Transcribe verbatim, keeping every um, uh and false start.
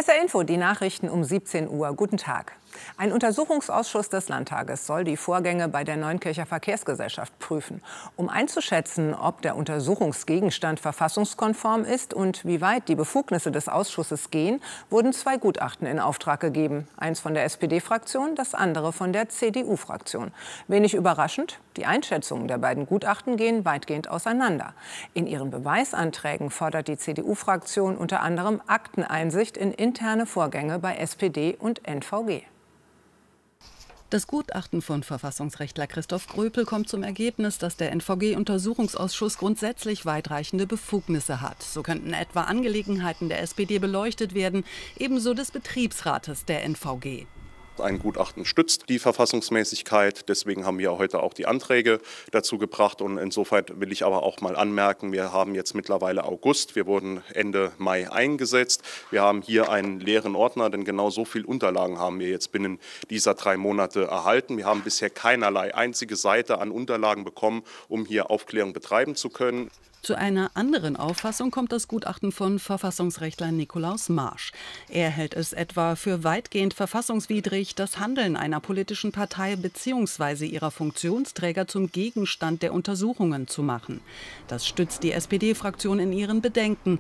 S R Info, die Nachrichten um siebzehn Uhr. Guten Tag. Ein Untersuchungsausschuss des Landtages soll die Vorgänge bei der Neunkircher Verkehrsgesellschaft prüfen, um einzuschätzen, ob der Untersuchungsgegenstand verfassungskonform ist und wie weit die Befugnisse des Ausschusses gehen, wurden zwei Gutachten in Auftrag gegeben. Eins von der S P D-Fraktion, das andere von der C D U-Fraktion. Wenig überraschend, die Einschätzungen der beiden Gutachten gehen weitgehend auseinander. In ihren Beweisanträgen fordert die C D U-Fraktion unter anderem Akteneinsicht in interne Vorgänge bei S P D und N V G. Das Gutachten von Verfassungsrechtler Christoph Gröpel kommt zum Ergebnis, dass der N V G-Untersuchungsausschuss grundsätzlich weitreichende Befugnisse hat. So könnten etwa Angelegenheiten der S P D beleuchtet werden, ebenso des Betriebsrates der N V G. Ein Gutachten stützt die Verfassungsmäßigkeit. Deswegen haben wir heute auch die Anträge dazu gebracht. Und insofern will ich aber auch mal anmerken, wir haben jetzt mittlerweile August. Wir wurden Ende Mai eingesetzt. Wir haben hier einen leeren Ordner, denn genau so viele Unterlagen haben wir jetzt binnen dieser drei Monate erhalten. Wir haben bisher keinerlei einzige Seite an Unterlagen bekommen, um hier Aufklärung betreiben zu können. Zu einer anderen Auffassung kommt das Gutachten von Verfassungsrechtler Nikolaus Marsch. Er hält es etwa für weitgehend verfassungswidrig, das Handeln einer politischen Partei bzw. ihrer Funktionsträger zum Gegenstand der Untersuchungen zu machen. Das stützt die S P D-Fraktion in ihren Bedenken.